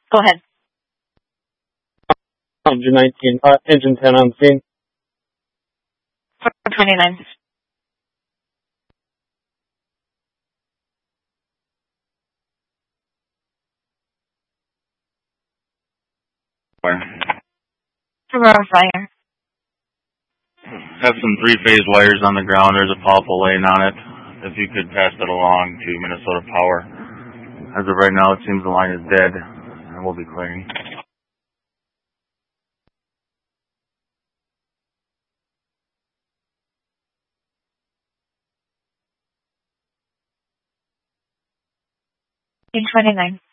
Go ahead. Engine 19, engine 10 on scene. 429. Aurora Fire. Have some three-phase wires on the ground. There's a polypole laying on it. If you could pass that along to Minnesota Power. As of right now, it seems the line is dead, and we'll be clearing. Page 29.